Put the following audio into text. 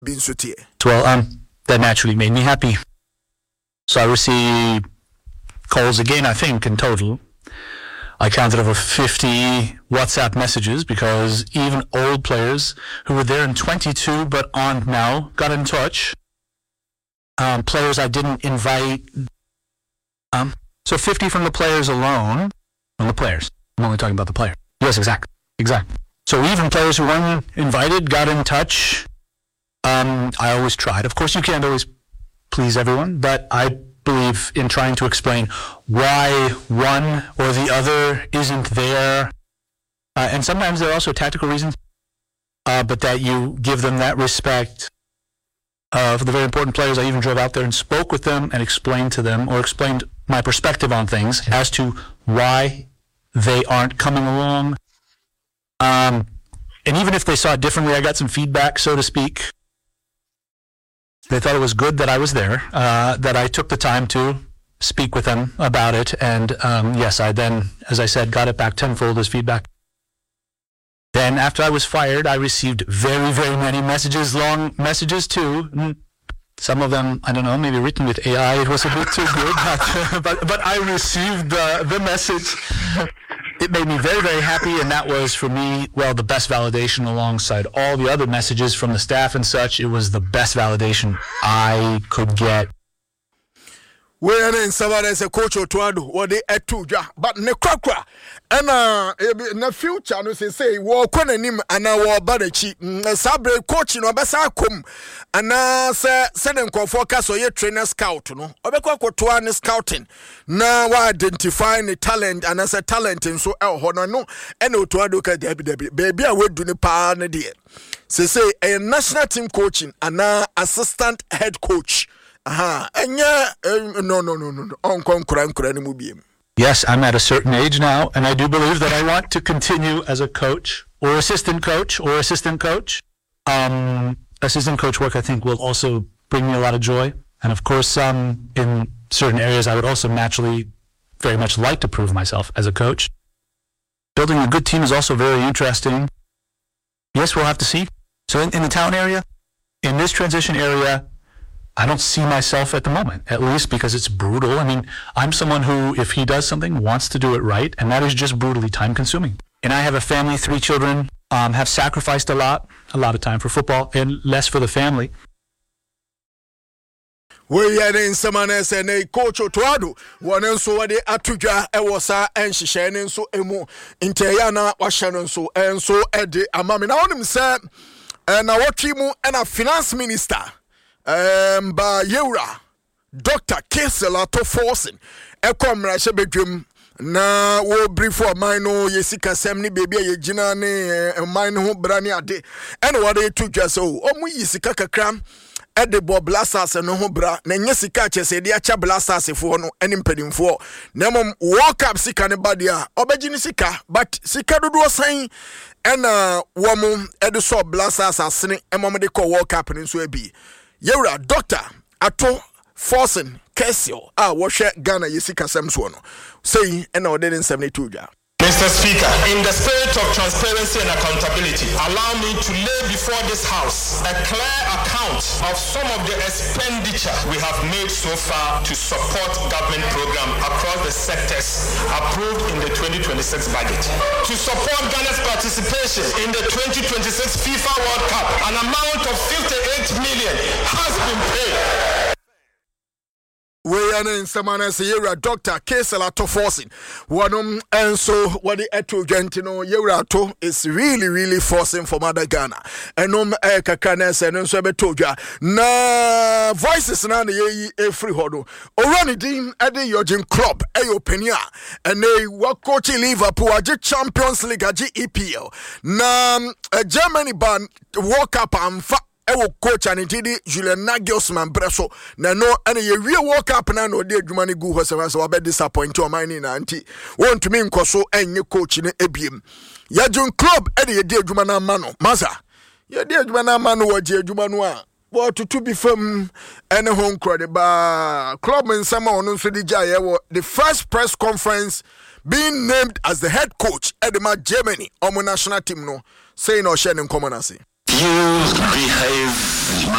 Well, that naturally made me happy. So I received calls again, I think, in total. I counted over 50 WhatsApp messages because even old players who were there in 22 but aren't now got in touch. Players I didn't invite. So 50 from the players alone. From the players. I'm only talking about the player. Yes, exactly. So even players who weren't invited got in touch. I always tried. Of course, you can't always please everyone, but I believe in trying to explain why one or the other isn't there. And sometimes there are also tactical reasons, but that you give them that respect. For the very important players, I even drove out there and spoke with them and explained to them, or explained my perspective on things as to why they aren't coming along. And even if they saw it differently, I got some feedback, so to speak. They thought it was good that I was there, that I took the time to speak with them about it. And yes, I then, as I said, got it back tenfold as feedback. Then after I was fired, I received very, very many messages, long messages too. Some of them, I don't know, maybe written with AI. It was a bit too good, but I received the message. It made me very, very happy, and that was, for me, well, the best validation alongside all the other messages from the staff and such. It was the best validation I could get. When in someone as a coach or twado, what they at two, but ne crackra, and in the future, no say, walk on him and our body cheap, sabre coaching or basakum, and send them call focus or your trainer scout, no, or be scouting. Now identifying the talent and as a talent in so honor no, and no to baby, I would do the partner dear. Say a national team coaching and assistant head coach. No. Yes, I'm at a certain age now, and I do believe that I want to continue as a coach or assistant coach. Assistant coach work, I think, will also bring me a lot of joy. And of course, in certain areas, I would also naturally very much like to prove myself as a coach. Building a good team is also very interesting. Yes, we'll have to see. So in the town area, in this transition area, I don't see myself at the moment, at least because it's brutal. I mean, I'm someone who, if he does something, wants to do it right, and that is just brutally time-consuming. And I have a family, 3 children, have sacrificed a lot of time for football and less for the family. We are in someone else and a coach or twado, one and so the atuja, ewosa, and shishan and so emo, inteyana, washan so, and so Eddie, a mammy. Now, them say, and I watch him and a finance minister. Ba Yeura Dr. Keselato Forcing Ekomra Shebedrum na wo brief for mine no yesika sem ni baby ye gina ne mine ho brani ade and what they took just so omu yesika kakra e de bo blasters no ho bra na nyesika chese de acha blasters fo no eni mpadimfo na mom world cup sika ne badia obegini sika but sika dodo san ena womu e de so blasters asene e mom de call world cup ni so abi Yeura Doctor Ato Forcing Kesio washe Ghana yesika semso no say and now didn't 72 ja. Mr. Speaker, in the spirit of transparency and accountability, allow me to lay before this House a clear account of some of the expenditure we have made so far to support government programs across the sectors approved in the 2026 budget. To support Ghana's participation in the 2026 FIFA World Cup, an amount of 58 million has been paid. We are in someone as Yeura Dr. Keselato Forcing. One and so what the eto gentino Yeura to is really forcing for Mother Ghana. And kakanes and so betoja. Na voices na ye free hodo. Orani din ade Jurgen Klopp opinion. And they work coaching Liverpool aje Champions League aje EPL. Na Germany ban World Cup amfa ewo coach anitidi Julian Nagelsmann breso na no ene ye wie World Cup na no de adwuma ne gu ho se wa be disappoint o man ni na anti won to me nkoso enye coach ne ebiem Jurgen Klopp ene ye de adwuma na ma no maza ye de adwuma na ma no wo je adwuma no a wo to be fam ene ho nkro ba club nsama ono so di ja ye wo the first press conference being named as the head coach at the Germany national team no saying or sharing common as you behave